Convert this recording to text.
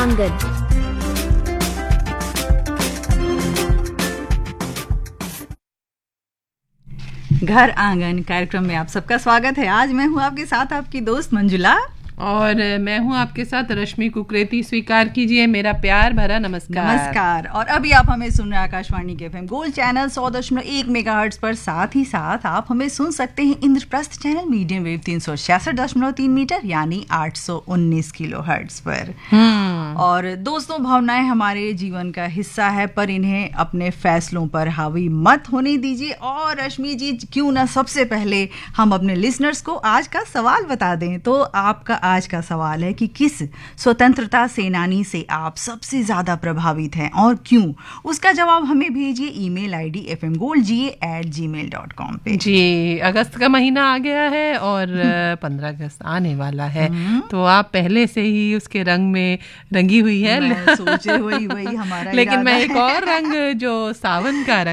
आंगन। घर आंगन कार्यक्रम में आप सबका स्वागत है। आज मैं हूँ आपके साथ आपकी दोस्त मंजुला और मैं हूँ आपके साथ रश्मि कुकरेती। स्वीकार कीजिए मेरा प्यार भरा नमस्कार। नमस्कार। और अभी आप हमें सुन रहे हैं आकाशवाणी के एफएम गोल्ड चैनल 100.1 मेगाहर्ट्ज पर। साथ ही साथ आप हमें सुन सकते हैं Indraprastha channel medium wave 366.3 metre यानी 819 किलोहर्ट्ज पर। और दोस्तों, भावनाएं हमारे जीवन का हिस्सा है, पर इन्हें अपने फैसलों पर हावी मत होने दीजिए। और रश्मि जी, क्यों ना सबसे पहले हम अपने लिसनर्स को आज का सवाल बता दें। तो आपका आज का सवाल है कि किस स्वतंत्रता सेनानी से आप सबसे ज्यादा प्रभावित हैं और क्यों? उसका जवाब हमें भेजिए ईमेल आईडी fmgoldga@gmail.com पे। जी, अगस्त का महीना आ गया है और 15 अगस्त आने वाला है, तो आप पहले से ही उसके रंग में रंगी हुई है। मैं सोचे वही हमारा लेकिन मैं एक और रंग जो सावन का रंग